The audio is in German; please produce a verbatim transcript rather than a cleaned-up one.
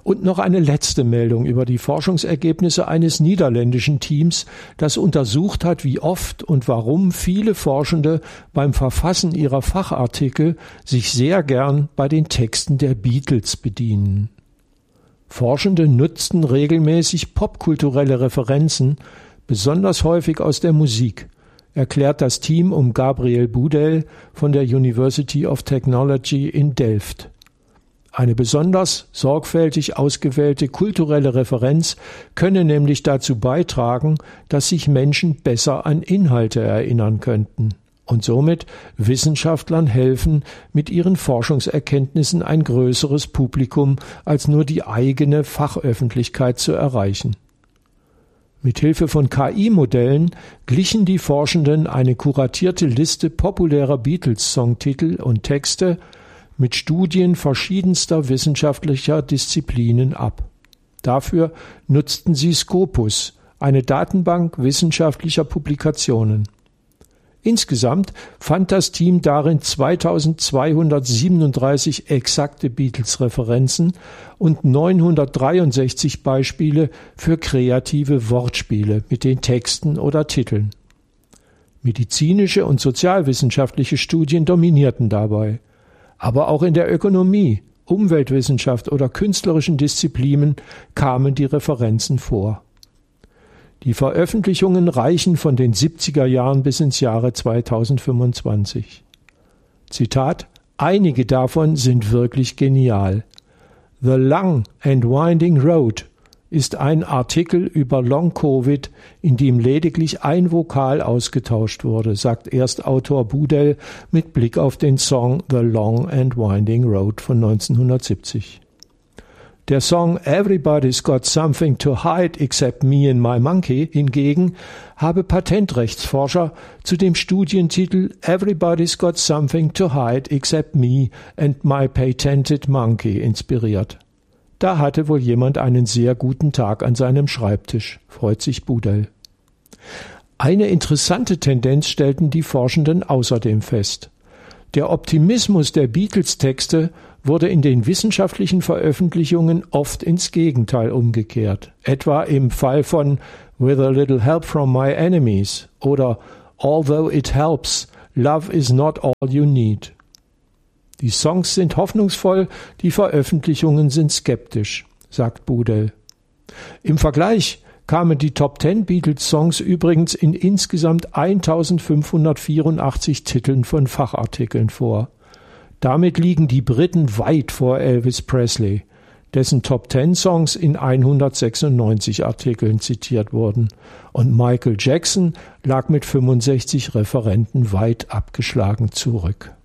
Und noch eine letzte Meldung über die Forschungsergebnisse eines niederländischen Teams, das untersucht hat, wie oft und warum viele Forschende beim Verfassen ihrer Fachartikel sich sehr gern bei den Texten der Beatles bedienen. Forschende nutzten regelmäßig popkulturelle Referenzen, besonders häufig aus der Musik, erklärt das Team um Gabriel Boudel von der University of Technology in Delft. Eine besonders sorgfältig ausgewählte kulturelle Referenz könne nämlich dazu beitragen, dass sich Menschen besser an Inhalte erinnern könnten und somit Wissenschaftlern helfen, mit ihren Forschungserkenntnissen ein größeres Publikum als nur die eigene Fachöffentlichkeit zu erreichen. Mithilfe von K I-Modellen glichen die Forschenden eine kuratierte Liste populärer Beatles-Songtitel und Texte mit Studien verschiedenster wissenschaftlicher Disziplinen ab. Dafür nutzten sie Scopus, eine Datenbank wissenschaftlicher Publikationen. Insgesamt fand das Team darin zweitausendzweihundertsiebenunddreißig exakte Beatles-Referenzen und neunhundertdreiundsechzig Beispiele für kreative Wortspiele mit den Texten oder Titeln. Medizinische und sozialwissenschaftliche Studien dominierten dabei. Aber auch in der Ökonomie, Umweltwissenschaft oder künstlerischen Disziplinen kamen die Referenzen vor. Die Veröffentlichungen reichen von den siebziger Jahren bis ins Jahre zweitausendfünfundzwanzig. Zitat: Einige davon sind wirklich genial. The Long and Winding Road ist ein Artikel über Long-Covid, in dem lediglich ein Vokal ausgetauscht wurde, sagt Erstautor Boudel mit Blick auf den Song The Long and Winding Road von neunzehnhundertsiebzig. Der Song Everybody's Got Something to Hide Except Me and My Monkey hingegen habe Patentrechtsforscher zu dem Studientitel Everybody's Got Something to Hide Except Me and My Patented Monkey inspiriert. Da hatte wohl jemand einen sehr guten Tag an seinem Schreibtisch, freut sich Boudel. Eine interessante Tendenz stellten die Forschenden außerdem fest. Der Optimismus der Beatles-Texte wurde in den wissenschaftlichen Veröffentlichungen oft ins Gegenteil umgekehrt, etwa im Fall von With a Little Help from My Enemies oder Although It Helps, Love is Not All You Need. Die Songs sind hoffnungsvoll, die Veröffentlichungen sind skeptisch, sagt Boudel. Im Vergleich kamen die Top Ten Beatles-Songs übrigens in insgesamt eintausendfünfhundertvierundachtzig Titeln von Fachartikeln vor. Damit liegen die Briten weit vor Elvis Presley, dessen Top Ten Songs in hundertsechsundneunzig Artikeln zitiert wurden, und Michael Jackson lag mit fünfundsechzig Referenten weit abgeschlagen zurück.